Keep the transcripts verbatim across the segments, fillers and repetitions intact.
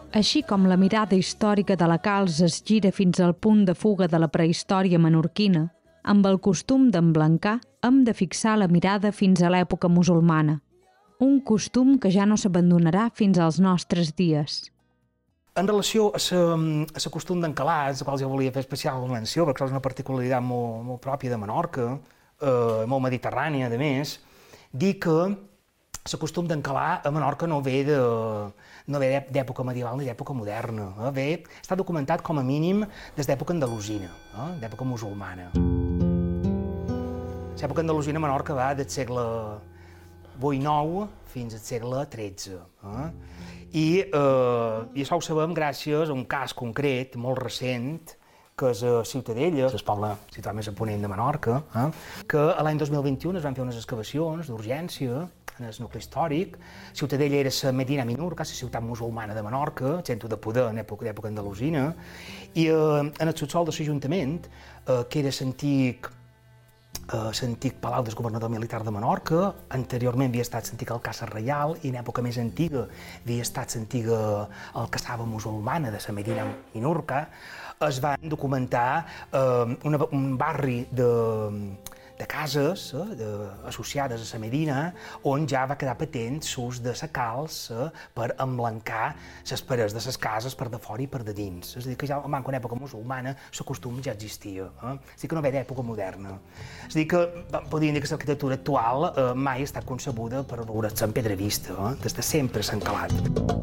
Així com la mirada històrica de la calç es gira fins al punt de fuga de la prehistòria menorquina, amb el costum d'emblancar hem de fixar la mirada fins a l'època musulmana, un costum que ja no s'abandonarà fins als nostres dies. En relació a la costum d'encalar, la qual jo volia fer especial menció, perquè és una particularitat molt, molt pròpia de Menorca, eh, molt mediterrània, a més, dir que la costum d'encalar a Menorca no ve de, no ve d'època medieval ni d'època moderna. Eh? Ve, està documentat com a mínim des d'època andalusina, eh? d'època musulmana. L'època andalusina a Menorca va del segle vuit nou fins al segle tretze. Eh? I, eh, I això ho sabem gràcies a un cas concret, molt recent, que és a Ciutadella, el poble situat més a ponent de Menorca, eh? que l'any dos mil vint-i-u es van fer unes excavacions d'urgència en el nucli històric. Ciutadella era la Medina Minorca, la ciutat musulmana de Menorca, centre de poder en època andalusina, i eh, en el subsol de l'Ajuntament, eh, que era l'antic l'antic palau del governador militar de Menorca, anteriorment havia estat l'antic Alcàsser Reial i en època més antiga havia estat l'antiga alcassaba musulmana de la Medina Minorca, es van documentar eh, una, un barri de, de cases eh, de, associades a la Medina, on ja va quedar patent l'ús de la calç eh, per emblancar les parets de les cases per de fora i per de dins. És a dir, que ja en manca una època musulmana, el costum ja existia. Eh? És a dir, que no ve d'època moderna. És a dir, que podríem dir que l'arquitectura actual eh, mai ha estat concebuda per veure's en pedra vista, eh? Des de sempre s'ha encalat.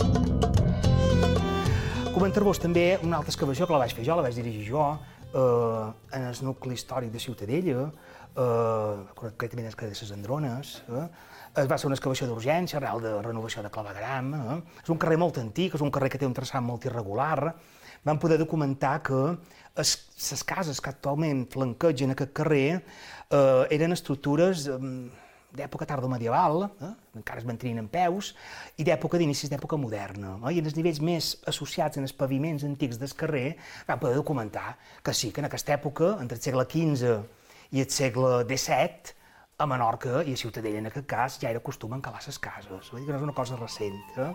Comentar-vos també una altra excavació que la vaig fer jo, la vaig dirigir jo, eh, en el nucli històric de Ciutadella, eh, concretament el carrer de les Andrones. Eh. Es va ser una excavació d'urgència, arrel de renovació de clavegram. Eh. És un carrer molt antic, és un carrer que té un traçat molt irregular. Vam poder documentar que les cases que actualment flanquegen aquest carrer eh, eren estructures eh, d'època tardomedieval, eh? encara es mantenien en peus, i d'època d'inicis d'època moderna. Eh? I en els nivells més associats en els paviments antics del carrer vam poder documentar que sí, que en aquesta època, entre el segle quinze i el segle disset, a Menorca i a Ciutadella, en aquest cas, ja era costum encalar les cases. Vull dir que no és una cosa recent. Eh?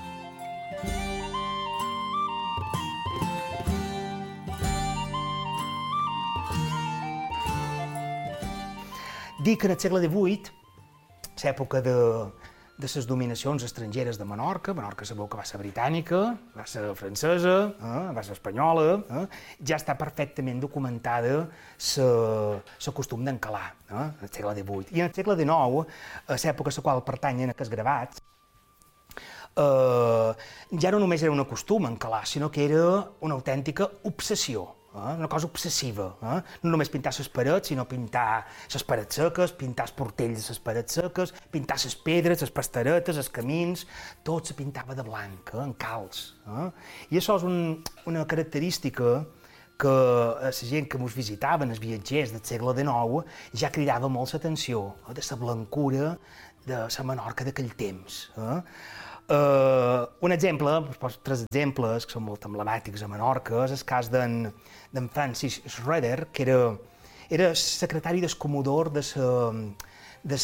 Dic que en el segle divuit, l'època de, de les dominacions estrangeres de Menorca, Menorca sabeu que va ser britànica, va ser francesa, eh, va ser espanyola, eh, ja està perfectament documentada el costum d'encalar, eh, en el segle divuit. I en el segle dinou, a l'època a la qual pertanyen aquests gravats, eh, ja no només era un costum encalar, sinó que era una autèntica obsessió. Eh? Una cosa obsessiva, eh? No només pintar les parets, sinó pintar les parets seques, pintar els portells de les parets seques, pintar les pedres, les pasteretes, els camins, tot se pintava de blanc, eh? En calç. Eh? I això és un, una característica que la gent que ens visitaven, els viatgers del segle dinou, ja cridava molt l'atenció, eh? De la blancura de la Menorca d'aquell temps. Eh? Uh, un exemple, us poso tres exemples que són molt emblemàtics a Menorca, és el cas d'en Francis Schroeder, que era, era secretari del comodor de la de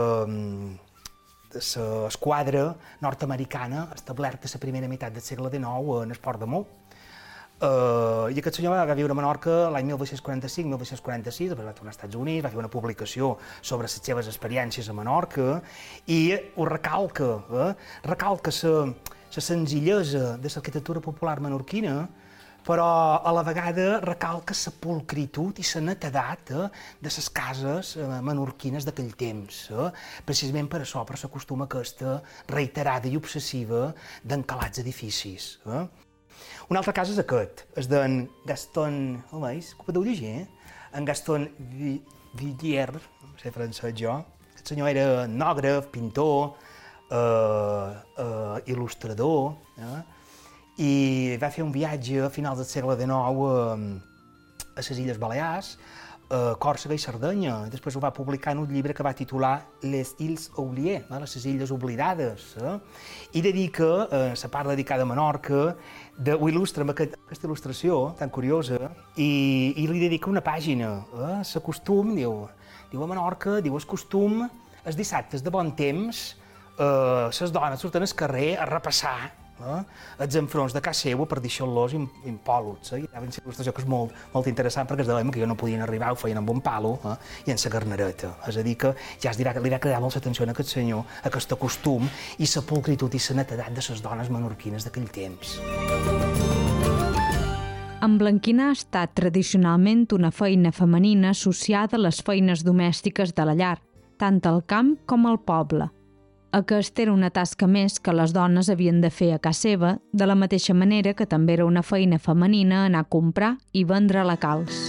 de l'esquadra nord-americana establerta a la primera meitat del segle dinou en el Port de Mó. Uh, I aquest senyor va viure a Menorca l'any mil vuit-cents quaranta-cinc mil vuit-cents quaranta-sis, després va tornar als Estats Units, va fer una publicació sobre les seves experiències a Menorca i ho recalca, eh? recalca la senzillesa de l'arquitectura popular menorquina, però a la vegada recalca la pulcritud i la netedat eh? de les cases eh, menorquines d'aquell temps, eh? precisament per això, per l'acostum aquesta reiterada i obsessiva d'encalats edificis. Eh? Un altre cas és aquest, és d'en Gaston, ho veus, que ho podeu llegir, eh? En Gaston Villiers, no sé francès jo, aquest senyor era etnògraf, pintor, eh, eh, il·lustrador, eh? I va fer un viatge a finals del segle dinou eh, a les Illes Balears, a Còrsega i Sardenya. Després ho va publicar en un llibre que va titular Les Îles Oubliées, eh? les Illes Oblidades, eh? I dedica, eh, la part dedicada a Menorca, de, ho il·lustra amb aquest, aquesta il·lustració tan curiosa, i, i li dedica una pàgina. Eh? L'acostum, diu, diu a Menorca, diu, el costum, els dissabtes de bon temps, eh, les dones surten al carrer a repassar Eh? Els enfronts de casa seva, per deixar-los impòluts. Eh? Hi ha una il·lustració que és molt, molt interessant perquè es deien que jo no podien arribar, ho feien amb un palo eh? I en la garnereta. És a dir, que ja es dirà que li va cridar molt l'atenció a aquest senyor, aquest costum i la pulcritud i la netedat de les dones menorquines d'aquell temps. Emblanquinar ha estat tradicionalment una feina femenina associada a les feines domèstiques de la llar, tant al camp com al poble. Aquesta era una tasca més que les dones havien de fer a casa seva, de la mateixa manera que també era una feina femenina anar a comprar i vendre la calç.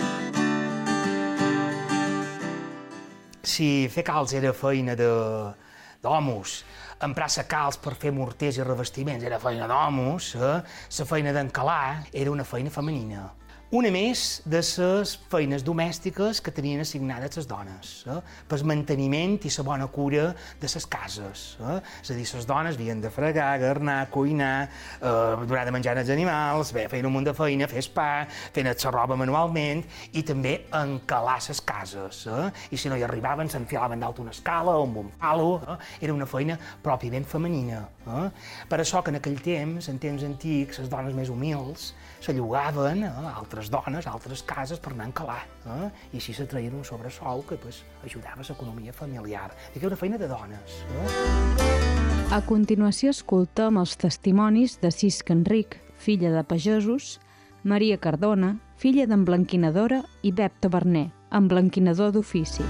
Si fer calç era feina d'homes, emprar la calç per fer morters i revestiments era feina d'homes, eh? La feina d'encalar era una feina femenina. Una més de les feines domèstiques que tenien assignades les dones, eh? pel manteniment i la bona cura de les cases. Eh? És a dir, les dones havien de fregar, garnar, cuinar, eh, donar de menjar als animals, bé, feien un munt de feina, fer pa, fent la roba manualment i també encalar les cases. Eh? I si no hi arribaven, s'enfilaven dalt una escala o amb un palo. Eh? Era una feina pròpiament femenina. Eh? Per això que en aquell temps, en temps antics, les dones més humils se llogaven a eh, altres dones, a altres cases per anar a encalar. Eh? I així se traien un sobresou que pues, ajudava a l'economia familiar. I que era una feina de dones. Eh? A continuació escoltem els testimonis de Cisca Enric, filla de pagesos, Maria Cardona, filla d'emblanquinadora, i Bep Taverner, emblanquinador d'ofici.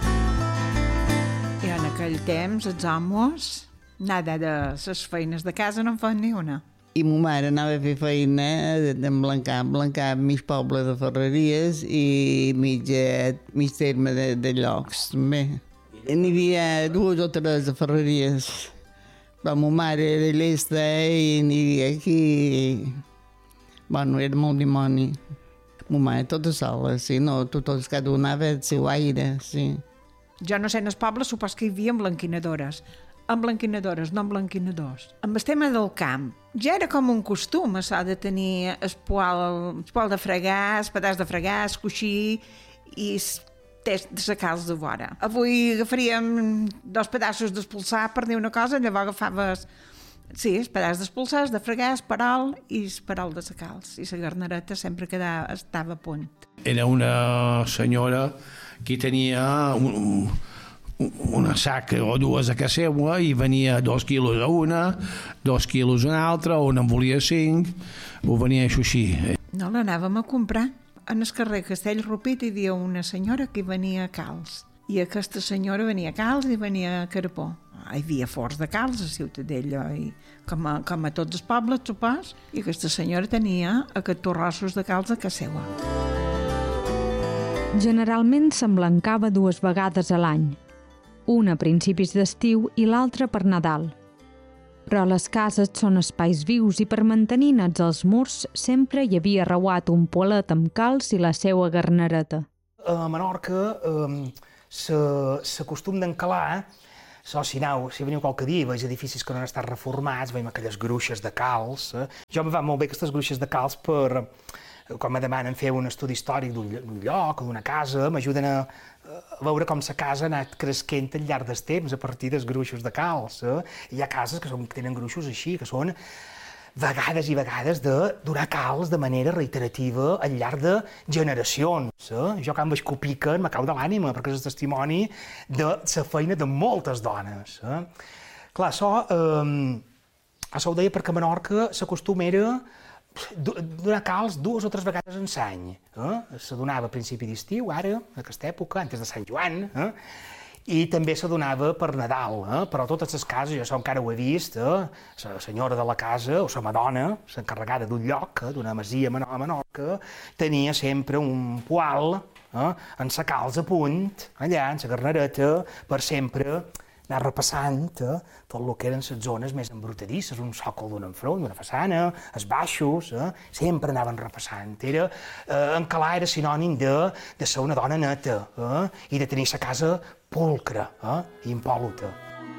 I en aquell temps els homes, nada de les feines de casa no en fan ni una. I ma mare anava a fer feina d'emblancar, emblancar mig poble de Ferreries i mig, mig terme de, de llocs, també. N'hi havia dues o tres de Ferreries. Però ma mare era llesta i n'hi havia aquí... Bueno, era molt dimoni. Ma mare tota sola, sí, no, tots, cada una anava al seu aire, sí. Jo no sé, en el poble supos que hi havia emblanquinadores. Emblanquinadores, no emblanquinadors. Amb el tema del camp, ja era com un costum, això de tenir el poal, el poal de fregar, el pedaç de fregar, el coixí i el de sacar-los de vora. Avui agafaríem dos pedaços d'espolsar per dir una cosa, llavors agafaves sí, el pedaç d'espolsar, de fregar, el perol i el perol de sacar-los. I la garnereta sempre quedava, estava a punt. Era una senyora que tenia un, una saca o dues a casa seva i venia dos quilos a una, dos quilos a una altra, o en volia cinc, ho venia així. No l'anàvem a comprar. En el carrer Castellrupit hi havia una senyora que venia a calç. I aquesta senyora venia a calç i venia a carpó. Hi havia forts de calç a Ciutadella, i com a, com a tots els pobles, supos, i aquesta senyora tenia aquests torrossos de calç a casa seva. Generalment s'emblancava dues vegades a l'any, una a principis d'estiu i l'altra per Nadal. Però les cases són espais vius i per mantenir nets els murs sempre hi havia reuat un poalet amb calç i la seua garnereta. A Menorca, el costum d'encalar, so, si, aneu, si veniu qualque dia i veig edificis que no han estat reformats, veiem aquelles gruixes de calç. Eh? Jo me van molt bé aquestes gruixes de calç per, quan me demanen fer un estudi històric d'un lloc o d'una casa, m'ajuden a, a veure com la casa ha anat cresquent al llarg dels temps a partir dels gruixos de calç. Eh? Hi ha cases que, són, que tenen gruixos així, que són vegades i vegades de durar calç de manera reiterativa al llarg de generacions. Eh? Jo quan veig que ho piquen me cau de l'ànima, perquè és el testimoni de la feina de moltes dones. Eh? Clar, això, eh, això ho deia perquè a Menorca l'acostum era donar calç dues o tres vegades en l'any. Eh? Se donava a principi d'estiu, ara, en aquesta època, antes de Sant Joan, eh? I també se donava per Nadal, eh? Però totes les cases, jo això encara ho he vist, eh? La senyora de la casa o la madona, s'encarregada d'un lloc, eh? D'una masia a Menorca, tenia sempre un poal eh? en la calç a punt, allà, en la garnereta, per sempre anar repassant eh, tot el que eren les zones més embrutadisses, un sòcol d'un enfront, d'una façana, els baixos, eh, sempre anaven repassant. Era, eh, encalar era sinònim de, de ser una dona neta eh, i de tenir la casa pulcra eh, i impòluta.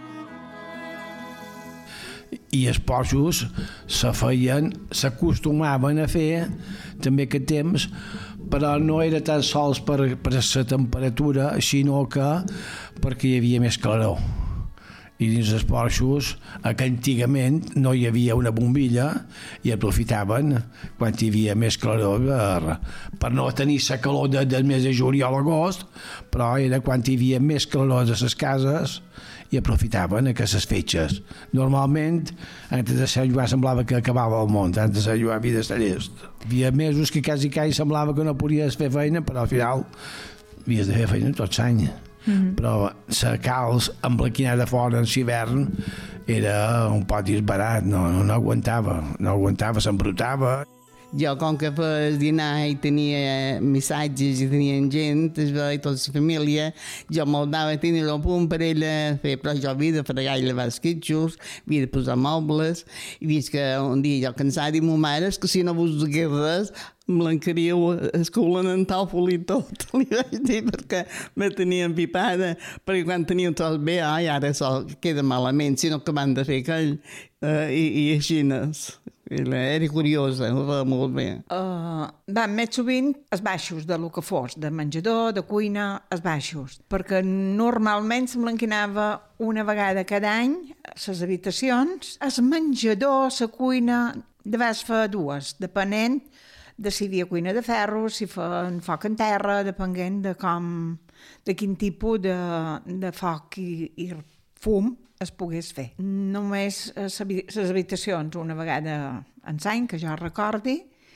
I els porxos se feien, s'acostumaven a fer també aquest temps, però no era tan sols per, per la temperatura, sinó que perquè hi havia més claror. I dins els porxos, que antigament no hi havia una bombilla i aprofitaven quan hi havia més claror per, per no tenir la calor de, del mes de juliol a agost, però era quan hi havia més calor a les cases i aprofitaven aquestes fetges. Normalment, antes de Sant Joan semblava que acabava el món, antes de Sant Joan havia de ser llest. Hi havia mesos que quasi quasi semblava que no podies fer feina, però al final havies de fer feina tot l'any. Mm-hmm. Però la calç emblanquinada fora en l'hivern era un pot disbarat, no, no, no aguantava, no aguantava, s'embrutava. Jo, com que per dinar i tenia missatges i tenia gent, es veia tota la família, jo me'l dava a tenir el punt per ella fer, però jo havia de fregar i lavar els quitxos, havia de posar mobles, i vist que un dia jo cansada i ma mare, és que si no vos digués res, m'encaríeu el cul en el tòfol i tot, li vaig dir, perquè me tenia empipada, perquè quan tenia tot bé, ai, ara sol queda malament, sinó que van de fer aquell, uh, i, i així era curiosa, ho va molt bé. Uh, van més sovint els baixos de lo que fos, de menjador, de cuina, els baixos, perquè normalment s'emblanquinava una vegada cada any les habitacions, el menjador, la cuina, de vegades fa dues, depenent de si hi havia cuina de ferro, si feien foc en terra, depenent de com, de quin tipus de, de foc i, i fum es pogués fer. Només les habitacions una vegada en l'any, que jo recordi,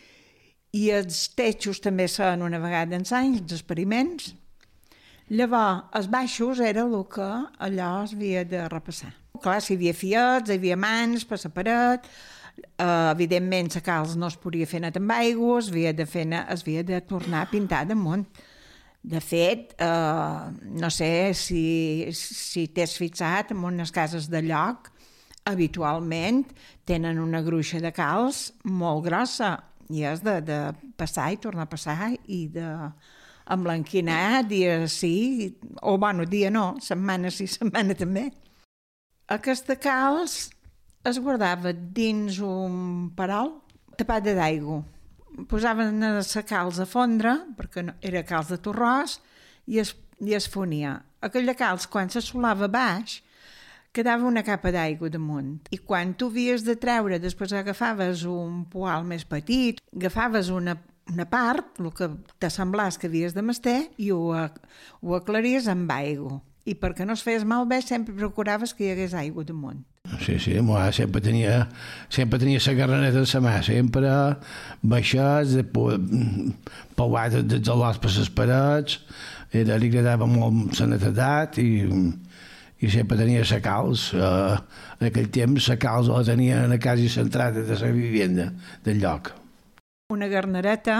i els techos també són una vegada en l'any, els experiments. Llavors, els baixos era el que allò es havia de repassar. Clar, si hi havia fiets, hi havia mans per la paret, Uh, evidentment la calç no es podia fer net amb aigua, es havia de, fer, es havia de tornar a pintar damunt. De fet, uh, no sé si, si t'has fixat, en unes cases de lloc, habitualment tenen una gruixa de calç molt grossa i és de, de passar i tornar a passar i de emblanquinar dia sí, o bueno, dia no, setmana sí, setmana també. Aquesta calç es guardava dins un perol tapat d'aigua. Posaven la calç a fondre, perquè no, era calç de torròs, i es, i es fonia. Aquella calç, quan se solava baix, quedava una capa d'aigua damunt. I quan tu havies de treure, després agafaves un poal més petit, agafaves una, una part, el que t'assemblaves que havies de mestar, i ho, ho aclaries amb aigua. I perquè no es fes malbé, sempre procuraves que hi hagués aigua damunt. Sí, sí, moi sempre tenia sempre tenia la garraneta de la mà, sempre baixats, pauades de gelats per les parets, era, li agradava molt la netedat i, i sempre tenia la calç. Uh, en aquell temps la calç la tenia a la casa centrada de la vivenda del lloc. Una garnereta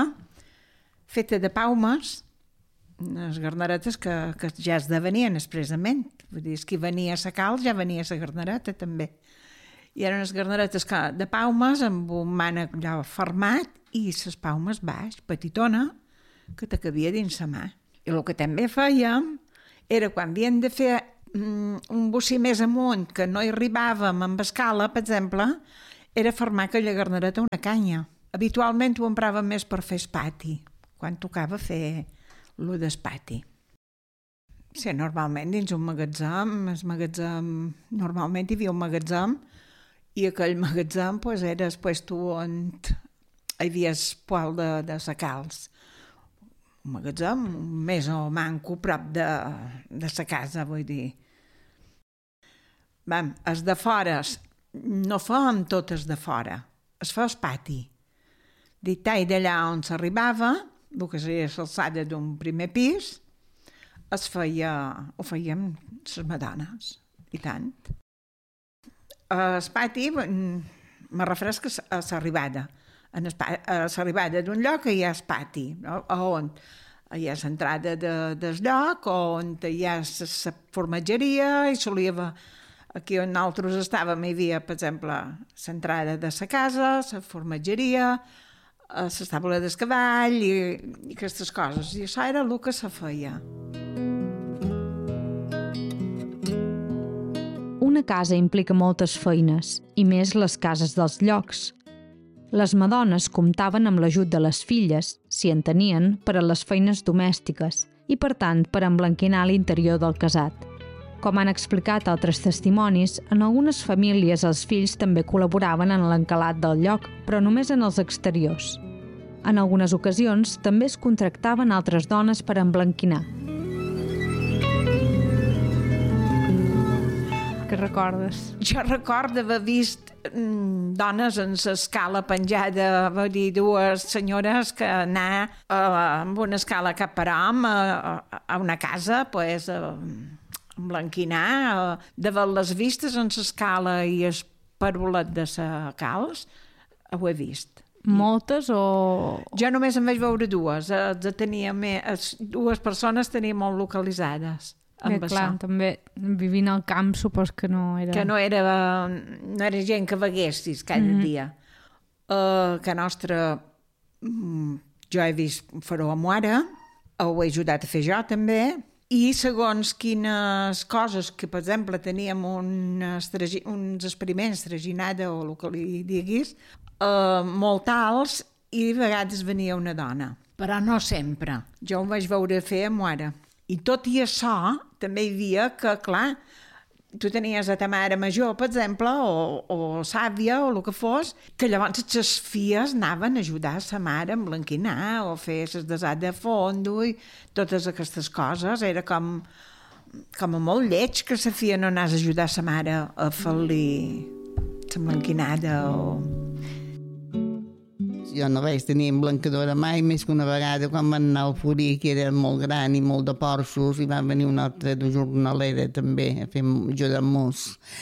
feta de paumes, les garneretes que, que ja esdevenien expressament. Vull dir, que venia la calç, ja venia la garnereta també. I eren les garneretes que, de paumes amb un mànec allò format i les paumes baix, petitona, que te cabia dins la mà. I el que també fèiem era quan havíem de fer mm, un bocí més amunt, que no hi arribàvem amb escala, per exemple, era formar aquella garnereta una canya. Habitualment ho empràvem més per fer espati, quan tocava fer lo d'espati. Sí, normalment dins un magatzem, el magatzem, normalment hi havia un magatzem i aquell magatzem pues, era el puesto on hi havia el poal de, de la calç. Un magatzem més o manco prop de, de la casa, vull dir. Vam, els de fora, no fèiem totes de fora, es fa el pati. Dit d'allà on s'arribava, el que seria l'alçada d'un primer pis, es feia, ho fèiem les madones, i tant. El pati, me refresca a l'arribada. A l'arribada d'un lloc hi ha el pati, no? On hi ha l'entrada de, del lloc, on hi ha la formatgeria, i solia, aquí on nosaltres estàvem, hi havia, per exemple, l'entrada de la casa, la formatgeria, l'estable del cavall i, i aquestes coses. I això era el que se feia. Una casa implica moltes feines, i més les cases dels llocs. Les madones comptaven amb l'ajut de les filles, si en tenien, per a les feines domèstiques i, per tant, per emblanquinar l'interior del casat. Com han explicat altres testimonis, en algunes famílies els fills també col·laboraven en l'encalat del lloc, però només en els exteriors. En algunes ocasions també es contractaven altres dones per emblanquinar. Què recordes? Jo recordo haver vist mm, dones en l'escala penjada, va dir dues senyores que anar eh, amb una escala cap per hom a, a una casa, pues, a emblanquinar, eh, davant les vistes en l'escala i el parolet de la calç, ho he vist. Moltes o...? Jo només en vaig veure dues, eh, tenia més, dues persones tenia molt localitzades. Bé, clar, també vivint al camp supos que no era... Que no era, no era gent que veguessis cada mm-hmm. dia. Uh, que nostra... Mm, jo he vist faró a Moara, ho he ajudat a fer jo també, i segons quines coses, que per exemple teníem uns, uns experiments traginada o el que li diguis, uh, molt alts, i a vegades venia una dona. Però no sempre. Jo ho vaig veure fer a Moara. I tot i això, també hi havia que, clar, tu tenies a ta mare major, per exemple, o, o sàvia, o el que fos, que llavors les filles anaven a ajudar sa mare a emblanquinar o fer les desat de fondo i totes aquestes coses. Era com, com molt lleig que sa filla no anés a ajudar sa mare a fer-li l'emblanquinada o... Jo no vaig tenir emblancadora mai, més que una vegada quan van anar al Furí, que era molt gran i molt de porxos, i va venir una altra de jornalera també a fer ajudar-nos.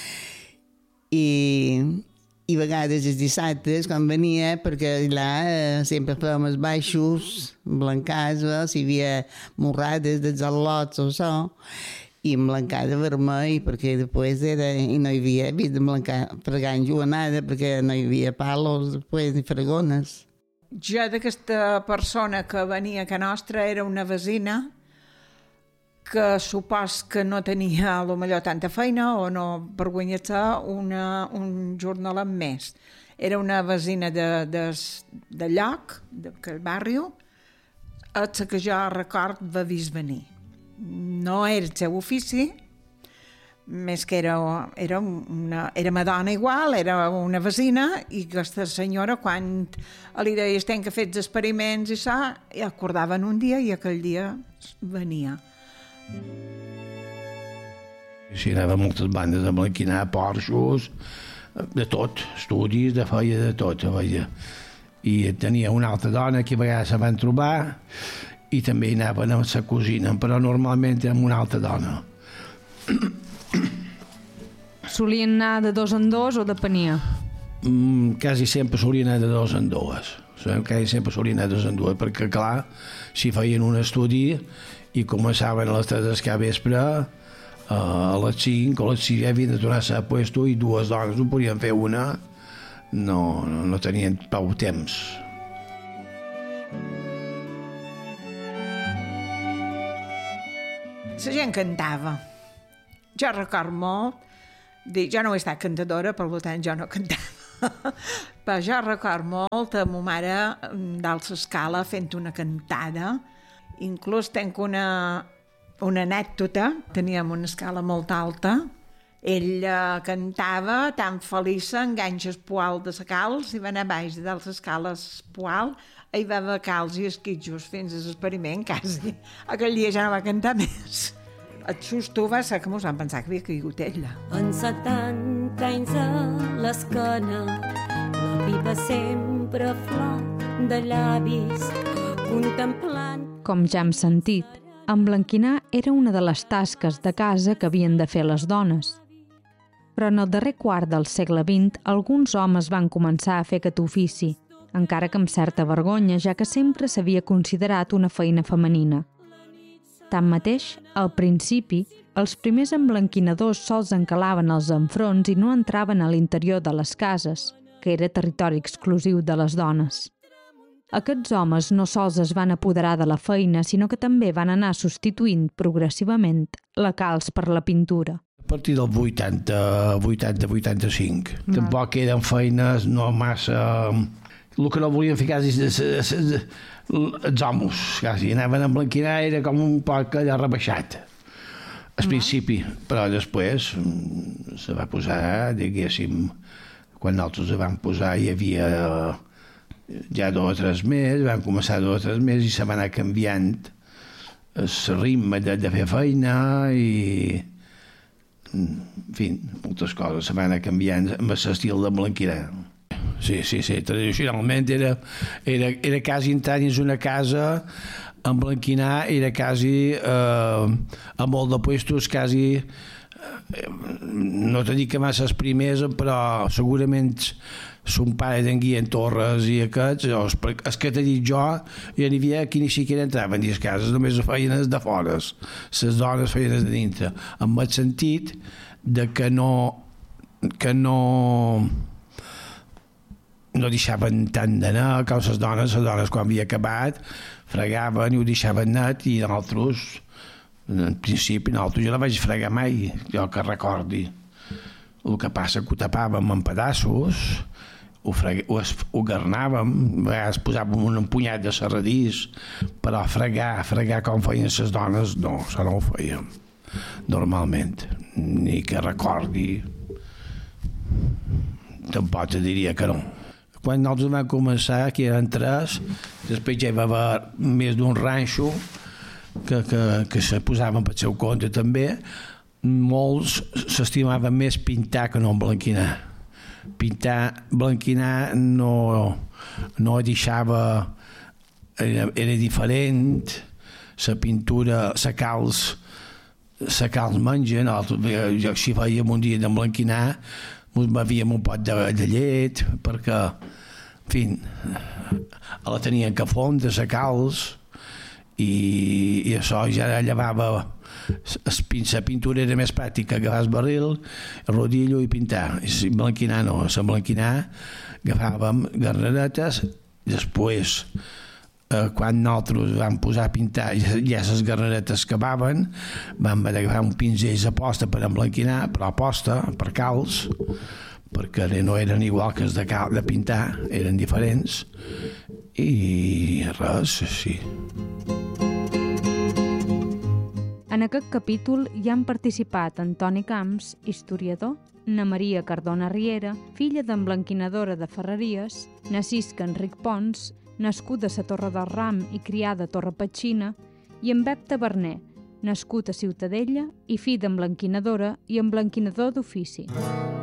I, I a vegades els dissabtes, quan venia, perquè allà eh, sempre fèiem els baixos, blancats, hi havia morrades dels al·lots o això, i emblancada vermell, perquè després era, i no hi havia, havia de blancar fregant joanada, perquè no hi havia palos després ni fregones. Jo d'aquesta persona que venia a casa nostra era una vesina que supos que no tenia a lo millor tanta feina o no vergonyar-se una, un jornal més. Era una vesina de, de, de lloc, d'aquell barri, a la que jo record va vist venir. No era el seu ofici, més que era, era, una, era una dona igual, era una vesina, i aquesta senyora, quan li deia estem que fets experiments i això, i acordaven un dia i aquell dia venia. Sí, anava a moltes bandes a blanquinar, porxos, de tot, estudis, de feia de tot. Feia. I tenia una altra dona que a vegades se van trobar, i també hi anaven a la cosina, però normalment amb una altra dona. Solien anar de dos en dos o depenia? Mm, quasi sempre solien anar de dos en dues. Quasi sempre solien anar de dos en dues, perquè clar, si feien un estudi i començaven a les tres del vespre, a les cinc o a les sis havien de tornar-se a puesto i dues dones ho podien fer una, no, no, no tenien prou temps. La gent cantava. Jo record molt, dic, jo no he estat cantadora, per tant jo no cantava, però jo record molt a ma mare dalt l'escala fent una cantada. Inclús tenc una, una anècdota, teníem una escala molt alta, ella cantava tan feliça, enganxa el poal de la calç i va anar baix de dalt l'escala el poal, hi va haver calç i esquitjos fins a l'experiment, quasi. Aquell dia ja no va cantar més. El susto va ser que mos van pensar que havia caigut ella. En setanta anys a l'esquena, la pipa sempre flor de llavis, contemplant... Com ja hem sentit, emblanquinar era una de les tasques de casa que havien de fer les dones. Però en el darrer quart del segle vint, alguns homes van començar a fer aquest ofici, encara que amb certa vergonya, ja que sempre s'havia considerat una feina femenina. Tanmateix, al principi, els primers emblanquinadors sols encalaven els enfronts i no entraven a l'interior de les cases, que era territori exclusiu de les dones. Aquests homes no sols es van apoderar de la feina, sinó que també van anar substituint progressivament la calç per la pintura. A partir del vuitanta, vuitanta, vuitanta-cinc. No. Tampoc eren feines no massa... El que no volien fer quasi els homes, quasi. Anaven a blanquinar, era com un poc allà rebaixat. al principi, però després se va posar, diguéssim, quan nosaltres se vam posar hi havia ja dos o tres més, van començar dos o tres més i se va anar canviant el ritme de, de fer feina i, en fi, moltes coses se van anar canviant amb l'estil de blanquinar. Sí, sí, sí, tradicionalment era, era, era quasi entrar dins una casa en blanquinar, era quasi eh, a molt de puestos, quasi eh, no te dic que massa els primers, però segurament son pare d'en Guillem Torres i aquests, els, els que t'he dit jo, ja n'hi havia que ni siquiera entraven dins cases, només feien els de fora, les dones feien els de dintre, amb el sentit de que no que no no deixaven tant d'anar, que les dones, les dones quan havia acabat, fregaven i ho deixaven net i nosaltres, en principi, nosaltres jo la vaig fregar mai, jo que recordi. El que passa que ho tapàvem en pedaços, ho, fregue, ho, ho garnàvem, a vegades posàvem un empunyat de serradís, però fregar, fregar com feien les dones, no, això no ho fèiem, normalment, ni que recordi, tampoc te diria que no. Quan nosaltres vam començar, que eren tres, després ja hi va haver més d'un ranxo que, que, que se posaven pel seu compte també, molts s'estimaven més pintar que no emblanquinar. Pintar, blanquinar no, no deixava, era, era diferent, la pintura, la calç, la calç menja, nosaltres, jo si fèiem un dia d'emblanquinar, ens bevíem un pot de, de llet, perquè, en fi, la tenien que fondre, la calç, i, i això ja llevava, la pintura era més pràctica, agafar el barril, el rodillo i pintar. I blanquinar no, la blanquinar agafàvem garnaretes, després, eh, quan nosaltres vam posar a pintar, ja les garnaretes acabaven, vam agafar un pinzell a posta per emblanquinar, però a posta, per calç, perquè no eren igual que els de, cal, de pintar, eren diferents, i res, sí. En aquest capítol hi han participat Antoni Camps, historiador, na Maria Cardona Riera, filla d'emblanquinadora de Ferreries, Nacisca Enric Pons, nascut a la Torre del Ram i criada a Torre Petxina, i en Bep Taverner, nascut a Ciutadella i fill d'emblanquinadora i emblanquinador d'ofici.